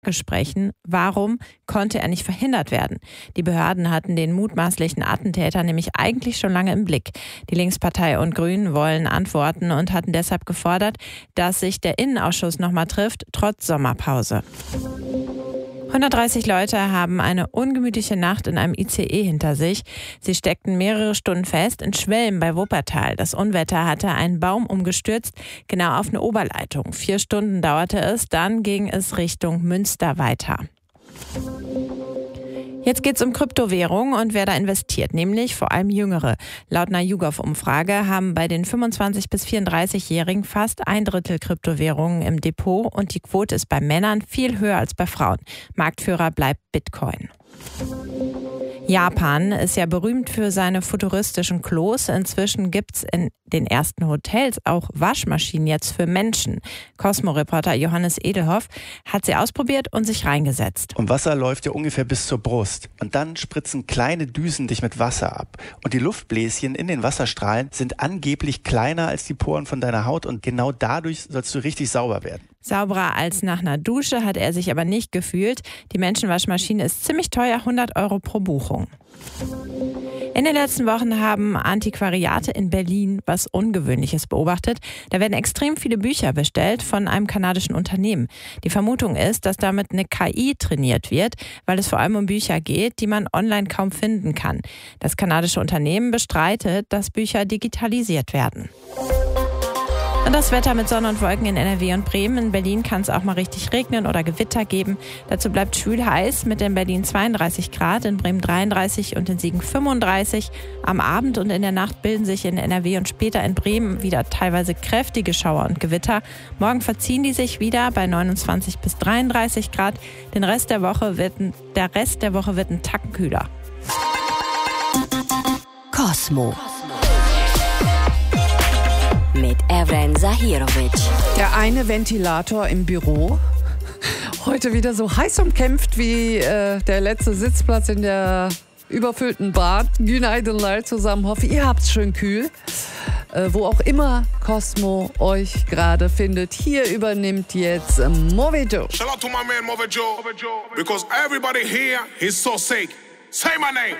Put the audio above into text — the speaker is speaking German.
Gesprächen, warum konnte er nicht verhindert werden? Die Behörden hatten den mutmaßlichen Attentäter nämlich eigentlich schon lange im Blick. Die Linkspartei und Grünen wollen antworten und hatten deshalb gefordert, dass sich der Innenausschuss nochmal trifft, trotz Sommerpause. 130 Leute haben eine ungemütliche Nacht in einem ICE hinter sich. Sie steckten mehrere Stunden fest in Schwelm bei Wuppertal. Das Unwetter hatte einen Baum umgestürzt, genau auf eine Oberleitung. 4 Stunden dauerte es, dann ging es Richtung Münster weiter. Jetzt geht es um Kryptowährungen und wer da investiert, nämlich vor allem Jüngere. Laut einer YouGov-Umfrage haben bei den 25- bis 34-Jährigen fast 1/3 Kryptowährungen im Depot und die Quote ist bei Männern viel höher als bei Frauen. Marktführer bleibt Bitcoin. Japan ist ja berühmt für seine futuristischen Klos. Inzwischen gibt es in den ersten Hotels auch Waschmaschinen jetzt für Menschen. Cosmo-Reporter Johannes Edelhoff hat sie ausprobiert und sich reingesetzt. Und Wasser läuft ja ungefähr bis zur Brust. Und dann spritzen kleine Düsen dich mit Wasser ab. Und die Luftbläschen in den Wasserstrahlen sind angeblich kleiner als die Poren von deiner Haut. Und genau dadurch sollst du richtig sauber werden. Sauberer als nach einer Dusche hat er sich aber nicht gefühlt. Die Menschenwaschmaschine ist ziemlich teuer, 100 € pro Buchung. In den letzten Wochen haben Antiquariate in Berlin was Ungewöhnliches beobachtet. Da werden extrem viele Bücher bestellt von einem kanadischen Unternehmen. Die Vermutung ist, dass damit eine KI trainiert wird, weil es vor allem um Bücher geht, die man online kaum finden kann. Das kanadische Unternehmen bestreitet, dass Bücher digitalisiert werden. Und das Wetter mit Sonne und Wolken in NRW und Bremen. In Berlin kann es auch mal richtig regnen oder Gewitter geben. Dazu bleibt schwül heiß mit in Berlin 32 Grad, in Bremen 33 und in Siegen 35. Am Abend und in der Nacht bilden sich in NRW und später in Bremen wieder teilweise kräftige Schauer und Gewitter. Morgen verziehen die sich wieder bei 29 bis 33 Grad. Der Rest der Woche wird ein Tacken kühler. Cosmo. Mit Evren Zahirovic. Der eine Ventilator im Büro. Heute wieder so heiß umkämpft wie der letzte Sitzplatz in der überfüllten Bahn. Günaydınlar zusammen. Hoffe, ihr habt's schön kühl. Wo auch immer Cosmo euch gerade findet. Hier übernimmt jetzt Movejo. Shout out to my man Movejo. Because everybody here is so sick. Say my name.